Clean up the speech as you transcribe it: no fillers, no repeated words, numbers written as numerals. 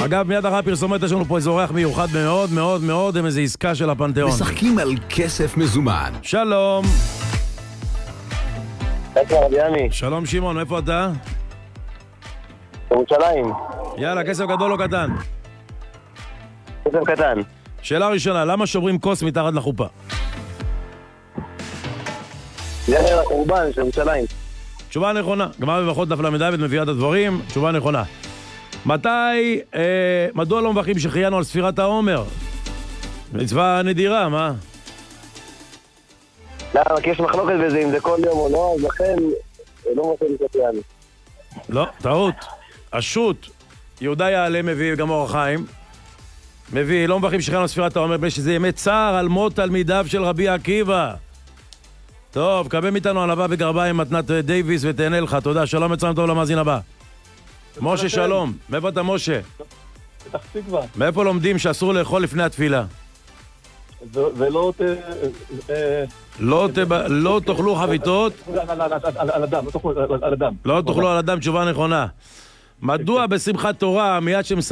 אגב, מיד אחרי הפרסומת יש לנו פה איזה אורח מיוחד מאוד מאוד מאוד עם איזו עסקה של הפנתיאון. משחקים על כסף מזומן. שלום. איפה רביאני? שלום שמעון, איפה אתה? ירושלים. יאללה, כסף גדול או קטן? כסף קטן. שאלה ראשונה, למה שוברים כוס מתחת לחופה? זה הקורבן של ירושלים. תשובה נכונה. גמרא בברכות דף ל"ד מביאה את הדברים. תשובה נכונה. מדוע לא מברכים שהחיינו על ספירת העומר? מצווה נדירה, מה? למה? כי יש מחלוקת בזה, אם זה כל יום או לא, אז לכן לא מוצא לי. לא, טעות. השו"ת, יהודה יעלה מביא, גם אור החיים מביא, לא מברכים שהחיינו על ספירת העומר, בלי שזה ימי צער על מות תלמידיו של רבי עקיבא. טוב, קבל מאיתנו ענווה בגרביים מתנת דייביס ותהנה לך. תודה, שלום וצלם טוב למאזין הבא. משה, שלום. מאיפה אתה, משה? פתח תקווה. מאיפה לומדים שאסור לאכול לפני התפילה? ולא לא תאכלו חביתות. על אדם, לא תאכלו על אדם. לא תאכלו על אדם, תשובה נכונה. מדוע בשמחת תורה מיד